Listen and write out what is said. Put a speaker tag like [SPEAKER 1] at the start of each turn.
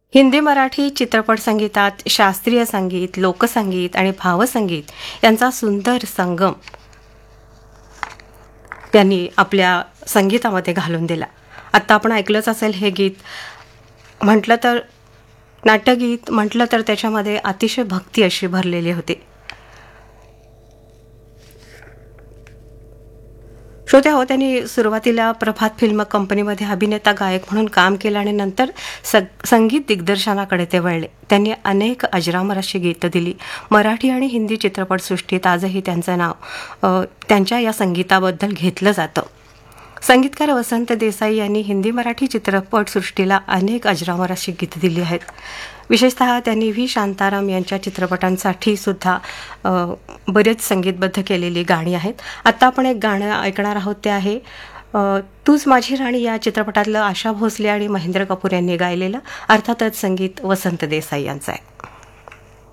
[SPEAKER 1] हिंदी मराठी चित्रपट संगीतात शास्त्रीय संगीत, लोकसंगीत आणि भावसंगीत यांचा सुंदर संगम त्यांनी आपल्या संगीतामध्ये घालून दिला. आत्ता आपण ऐकलंच असेल हे गीत. म्हटलं तर नाट्यगीत म्हटलं तर त्याच्यामध्ये अतिशय भक्ती अशी भरलेली होती. श्रोत्या हो, त्यांनी सुरुवातीला प्रभात फिल्म कंपनीमध्ये अभिनेता गायक म्हणून काम केलं आणि नंतर संगीत दिग्दर्शनाकडे ते वळले. त्यांनी अनेक अजरामर अशी गीतं दिली. मराठी आणि हिंदी चित्रपटसृष्टीत आजही त्यांचं नाव त्यांच्या या संगीताबद्दल घेतलं जातं. संगीतकार वसंत देसाई यांनी हिंदी मराठी चित्रपटसृष्टीला अनेक अजरामर अशी गीतं दिली आहेत. विशेषतः त्यांनी व्ही शांताराम यांच्या चित्रपटांसाठी सुद्धा बरेच संगीतबद्ध केलेली गाणी आहेत. आत्ता आपण एक गाणं ऐकणार आहोत, ते आहे तूच माझी राणी या चित्रपटातलं आशा भोसले आणि महेंद्र कपूर यांनी गायलेलं. अर्थातच संगीत वसंत देसाई यांचं आहे.